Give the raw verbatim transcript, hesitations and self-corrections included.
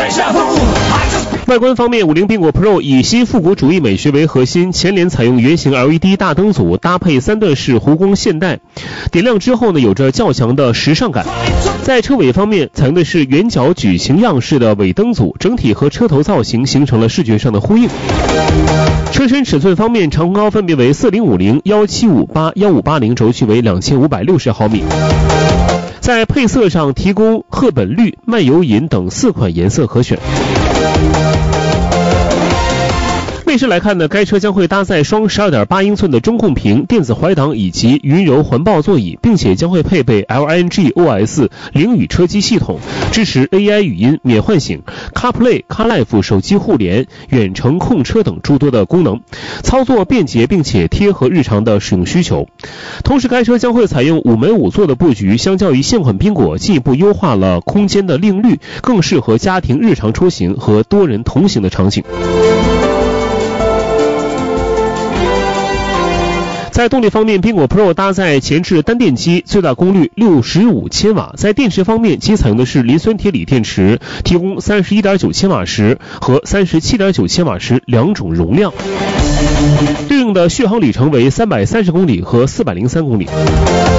外观方面，五菱缤果 Pro 以新复古主义美学为核心，前脸采用圆形 L E D 大灯组，搭配三段式弧光线带，点亮之后呢，有着较强的时尚感。在车尾方面，采用的是圆角矩形样式的尾灯组，整体和车头造型形成了视觉上的呼应。车身尺寸方面，长高分别为四零五零、一七五八、一五八零，轴距为两千五百六十毫米。在配色上提供褐本绿、漫游银等四款颜色可选。内饰来看呢，该车将会搭载双 十二点八英寸的中控屏、电子怀档以及云柔环抱座椅，并且将会配备 L I N G O S 零语车机系统，支持 A I 语音、免唤醒、CarPlay、CarLife 手机互联、远程控车等诸多的功能，操作便捷并且贴合日常的使用需求。同时，该车将会采用五门五座的布局，相较于现款缤果进一步优化了空间的令率，更适合家庭日常出行和多人同行的场景。在动力方面，缤果 Pro 搭载前置单电机，最大功率六十五千瓦。在电池方面，其采用的是磷酸铁锂电池，提供 三十一点九千瓦时和 三十七点九千瓦时两种容量，对应的续航里程为三百三十公里和四百零三公里。